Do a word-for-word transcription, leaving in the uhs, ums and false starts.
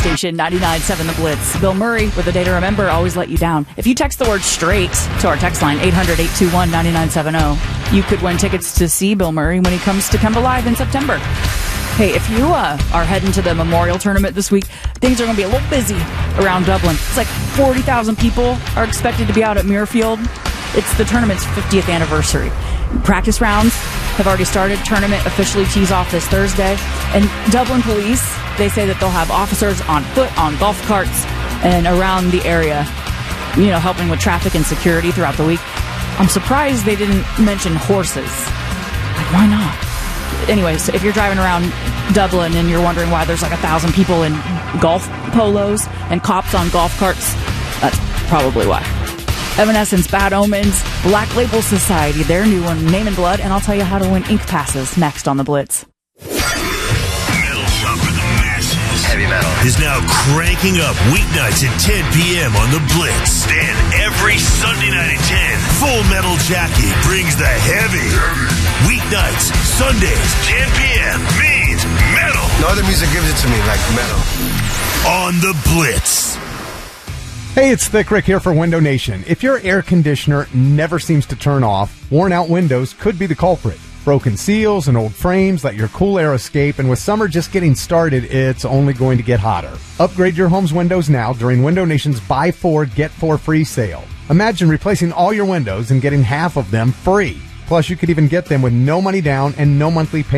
station, ninety-nine point seven The Blitz. Bill Murray with a day to remember, always let you down. If you text the word straight to our text line, eight hundred, eight two one, nine nine seven zero, you could win tickets to see Bill Murray when he comes to Kemba Live in September. Hey, if you uh, are heading to the Memorial Tournament this week, things are going to be a little busy around Dublin. It's like forty thousand people are expected to be out at Muirfield. It's the tournament's fiftieth anniversary. Practice rounds have already started. Tournament officially tees off this Thursday. And Dublin police, they say that they'll have officers on foot, on golf carts, and around the area, you know, helping with traffic and security throughout the week. I'm surprised they didn't mention horses. Like, why not? Anyways, if you're driving around Dublin and you're wondering why there's like a thousand people in golf polos and cops on golf carts, that's probably why. Evanescence, Bad Omens, Black Label Society, their new one, Name and Blood, and I'll tell you how to win ink passes next on The Blitz. Metal Shop for the masses. Heavy metal is now cranking up weeknights at ten p.m. on The Blitz. Then every Sunday night at ten, Full Metal Jackie brings the heavy. Weeknights, Sundays, ten p.m. means metal. No other music gives it to me like metal. On The Blitz. Hey, it's Thick Rick here for Window Nation. If your air conditioner never seems to turn off, worn-out windows could be the culprit. Broken seals and old frames let your cool air escape, and with summer just getting started, it's only going to get hotter. Upgrade your home's windows now during Window Nation's Buy Four, Get Four Free sale. Imagine replacing all your windows and getting half of them free. Plus, you could even get them with no money down and no monthly payment.